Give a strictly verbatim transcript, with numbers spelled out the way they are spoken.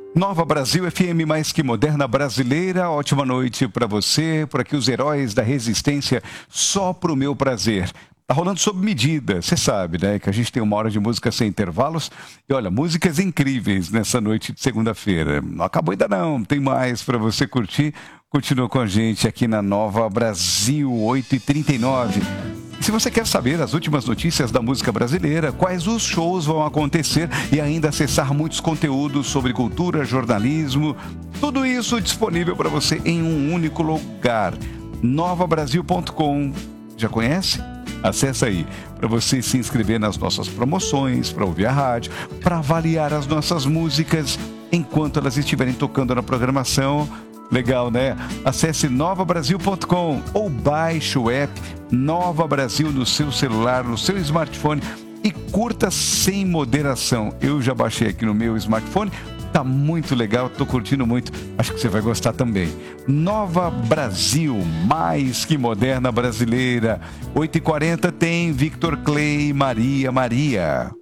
Nova Brasil F M, mais que moderna brasileira. Ótima noite para você, por aqui os heróis da resistência, só pro meu prazer. Tá rolando sob medida, você sabe, né, que a gente tem uma hora de música sem intervalos. E olha, músicas incríveis nessa noite de segunda-feira. Não acabou ainda não, tem mais para você curtir. Continua com a gente aqui na Nova Brasil, oito e trinta e nove. Se você quer saber as últimas notícias da música brasileira, quais os shows vão acontecer e ainda acessar muitos conteúdos sobre cultura, jornalismo, tudo isso disponível para você em um único lugar, nova brasil ponto com. Já conhece? Acesse aí para você se inscrever nas nossas promoções, para ouvir a rádio, para avaliar as nossas músicas enquanto elas estiverem tocando na programação. Legal, né? Acesse nova brasil ponto com ou baixe o app Nova Brasil no seu celular, no seu smartphone e curta sem moderação. Eu já baixei aqui no meu smartphone, tá muito legal, tô curtindo muito, acho que você vai gostar também. Nova Brasil, mais que moderna brasileira. oito e quarenta tem Victor Clay, Maria Maria.